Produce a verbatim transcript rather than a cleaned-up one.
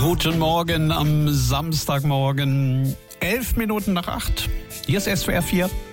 Guten Morgen am Samstagmorgen, elf Minuten nach acht. Hier ist S W R vier.